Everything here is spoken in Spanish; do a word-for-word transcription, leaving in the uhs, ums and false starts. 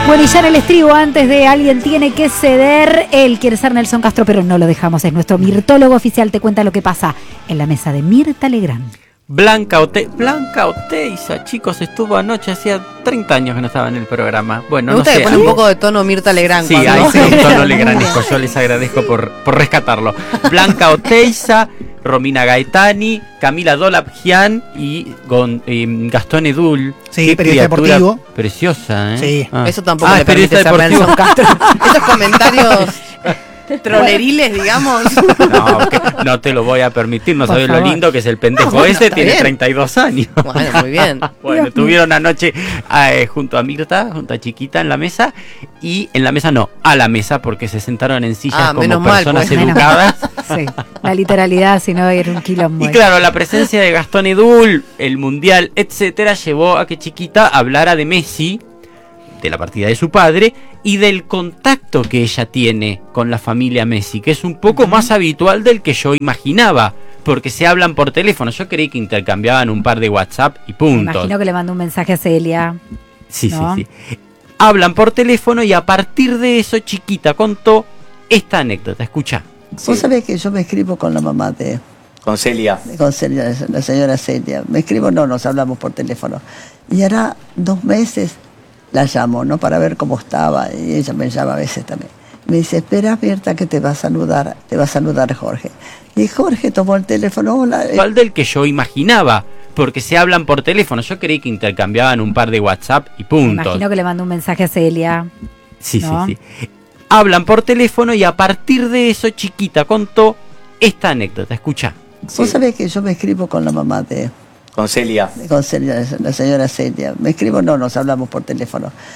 Bueno, y ya en el estribo, antes de Alguien tiene que ceder, él quiere ser Nelson Castro, pero no lo dejamos, es nuestro mirtólogo oficial, te cuenta lo que pasa en la mesa de Mirta Legrand. Blanca Ote Blanca Oteiza, chicos, estuvo anoche, hacía treinta años que no estaba en el programa. Bueno, me gusta no que sé, pone un poco de tono Mirta Legrand. Sí, ahí sí, un tono legranesco, yo les agradezco por, por rescatarlo. Blanca Oteiza, Romina Gaetani, Camila Dolabjian y Gon, eh, Gastón Edul. Sí, periodista deportivo. Preciosa, ¿eh? Sí. Ah. Eso tampoco ah, le permite ser Nelson Castro. Esos comentarios troleriles, digamos. No, que no te lo voy a permitir, no Por sabes lo favor. lindo que es el pendejo. No, bueno, ese, está tiene bien. treinta y dos años. Bueno, muy bien. Bueno, estuvieron anoche eh, junto a Mirta, junto a Chiquita en la mesa, y en la mesa no, a la mesa, porque se sentaron en sillas Ah, como menos mal, personas pues. educadas. Sí, la literalidad, si no era un quilombo. Y claro, la presencia de Gastón Edul, el mundial, etcétera, llevó a que Chiquita hablara de Messi, de la partida de su padre y del contacto que ella tiene con la familia Messi, que es un poco más habitual del que yo imaginaba, porque se hablan por teléfono. Yo creí que intercambiaban un par de WhatsApp y Me punto. imagino que le mandó un mensaje a Celia. Sí, ¿no? sí, sí. Hablan por teléfono y a partir de eso Chiquita contó esta anécdota. Escucha. Sí. Vos sabés que yo me escribo con la mamá de... Con Celia. Con Celia, la señora Celia. Me escribo, no, nos hablamos por teléfono. Y hará dos meses la llamo, ¿no? Para ver cómo estaba. Y ella me llama a veces también. Me dice, espera, Mirta, que te va a saludar. Te va a saludar Jorge. Y Jorge tomó el teléfono. Hola. Igual del que yo imaginaba, porque se hablan por teléfono. Yo creí que intercambiaban un par de WhatsApp y Me punto. imagino que le mandó un mensaje a Celia. Sí, ¿no? sí, sí. Hablan por teléfono y a partir de eso Chiquita contó esta anécdota. Escucha. Vos Sí. sabés que yo me escribo con la mamá de... Con Celia. Con Celia, la señora Celia. Me escribo, no, nos hablamos por teléfono.